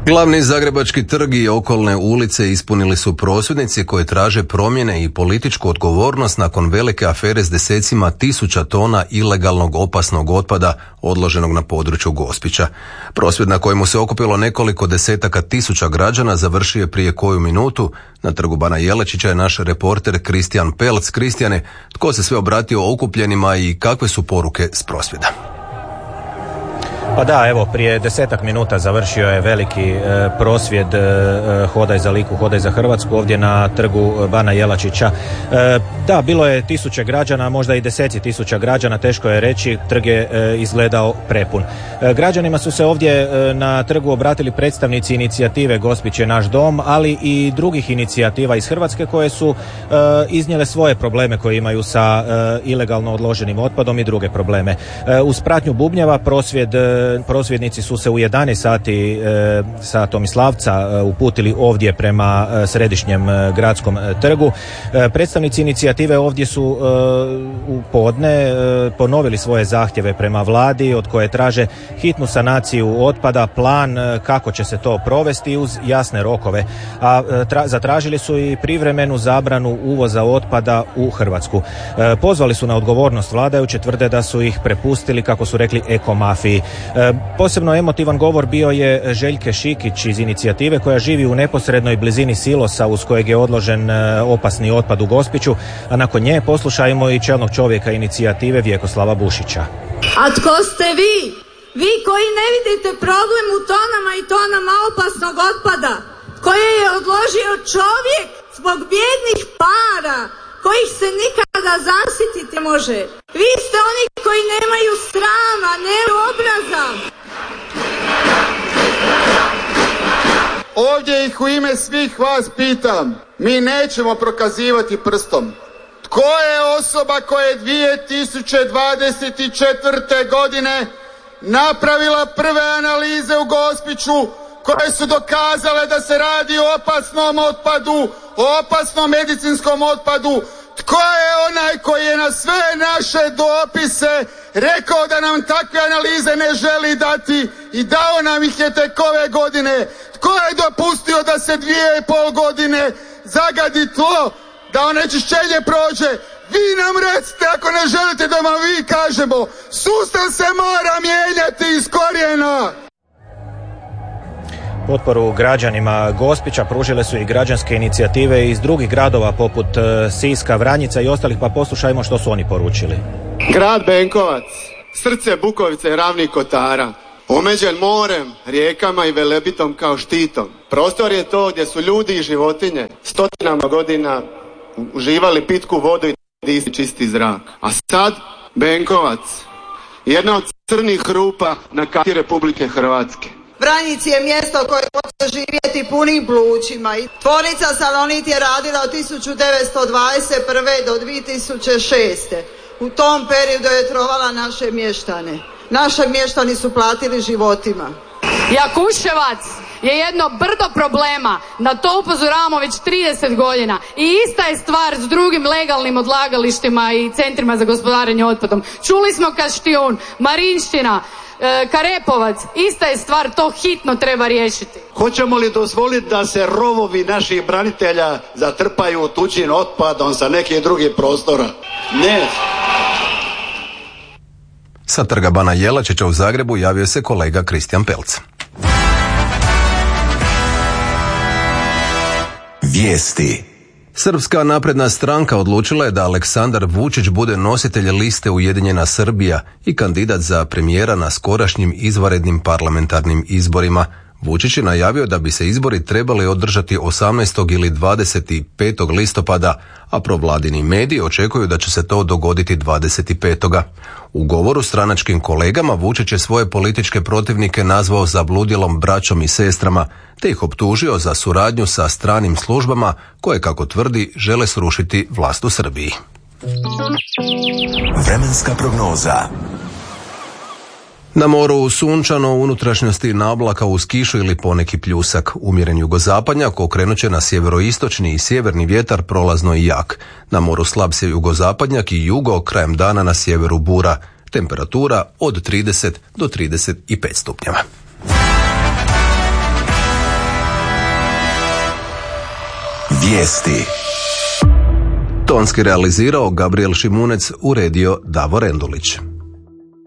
Glavni zagrebački trg i okolne ulice ispunili su prosvjednici koji traže promjene i političku odgovornost nakon velike afere s desecima tisuća tona ilegalnog opasnog otpada odloženog na području Gospića. Prosvjed na kojemu se okupilo nekoliko desetaka tisuća građana završio je prije koju minutu. Na trgu Bana Jelačića je naš reporter Kristijan Pelc. Kristijane, tko se sve obratio okupljenima i kakve su poruke s prosvjeda? Pa da, evo, prije 10 minuta završio je veliki prosvjed Hodaj za Liku, Hodaj za Hrvatsku ovdje na trgu Bana Jelačića. Da, bilo je tisuće građana, možda i deseci tisuća građana, teško je reći, trg je izgledao prepun. Građanima su se ovdje na trgu obratili predstavnici inicijative Gospić je naš dom, ali i drugih inicijativa iz Hrvatske koje su iznijele svoje probleme koje imaju sa ilegalno odloženim otpadom i druge probleme. Uz pratnju bubnjeva prosvjednici su se u 11 sati sa Tomislavca uputili ovdje prema središnjem gradskom trgu. Predstavnici inicijative ovdje su u podne ponovili svoje zahtjeve prema vladi od koje traže hitnu sanaciju otpada, plan kako će se to provesti uz jasne rokove. A zatražili su i privremenu zabranu uvoza otpada u Hrvatsku. Pozvali su na odgovornost vladajuće, tvrde da su ih prepustili, kako su rekli, ekomafiji. Posebno emotivan govor bio je Željke Šikić iz inicijative koja živi u neposrednoj blizini silosa uz kojeg je odložen opasni otpad u Gospiću, a nakon nje poslušajmo i čelnog čovjeka inicijative Vjekoslava Bušića. A tko ste vi? Vi koji ne vidite problem u tonama i tonama opasnog otpada koje je odložio čovjek zbog bijednih para kojih se nikada zasititi može. Vi ste oni koji nemaju srama, nemaju obraza. Ovdje ih u ime svih vas pitam, mi nećemo prokazivati prstom. Tko je osoba koja je 2024. godine napravila prve analize u Gospiću koje su dokazale da se radi o opasnom otpadu, o opasnom medicinskom otpadu? Tko je onaj koji je na sve naše dopise rekao da nam takve analize ne želi dati i dao nam ih je tek ove godine? Tko je dopustio da se 2,5 godine zagadi tlo, da onečišćenje prođe? Vi nam recite ako ne želite da vam vi kažemo. Sustav se mora mijenjati iz korijena. Potporu građanima Gospića pružile su i građanske inicijative iz drugih gradova poput Siska, Vranjica i ostalih, pa poslušajmo što su oni poručili. Grad Benkovac, srce Bukovice i Ravnih Kotara, omeđen morem, rijekama i Velebitom kao štitom. Prostor je to gdje su ljudi i životinje stotinama godina uživali pitku vodu i disali čisti zrak. A sad Benkovac, jedna od crnih rupa na karti Republike Hrvatske. Vranjic je mjesto koje može živjeti punim plućima i tvornica Salonit je radila od 1921. do 2006. U tom periodu je trovala naše mještane. Naše mještani su platili životima. Jakuševac je jedno brdo problema, na to upozoravamo već 30 godina i ista je stvar s drugim legalnim odlagalištima i centrima za gospodarenje otpadom. Čuli smo Kaštijun, Marinština, Karepovac, ista je stvar, to hitno treba riješiti. Hoćemo li dozvoliti da se rovovi naših branitelja zatrpaju tuđim otpadom sa nekih drugih prostora? Ne. Sa trga Bana Jelačića u Zagrebu javio se kolega Kristijan Pelc. Vijesti. Srpska napredna stranka odlučila je da Aleksandar Vučić bude nositelj liste Ujedinjena Srbija i kandidat za premijera na skorašnjim izvanrednim parlamentarnim izborima. Vučić je najavio da bi se izbori trebali održati 18. ili 25. listopada, a provladini mediji očekuju da će se to dogoditi 25. U govoru stranačkim kolegama Vučić je svoje političke protivnike nazvao zabludjelom braćom i sestrama, te ih optužio za suradnju sa stranim službama koje, kako tvrdi, žele srušiti vlast u Srbiji. Vremenska prognoza. Na moru sunčano, u unutrašnjosti nablaka uz kišu ili poneki pljusak. Umjeren jugozapadnjak okrenut će na sjeveroistočni i sjeverni vjetar, prolazno i jak. Na moru slab se jugozapadnjak i jugo, krajem dana na sjeveru bura. Temperatura od 30 do 35 stupnjeva. Vijesti. Tonski realizirao Gabriel Šimunec, uredio Davor Endulić.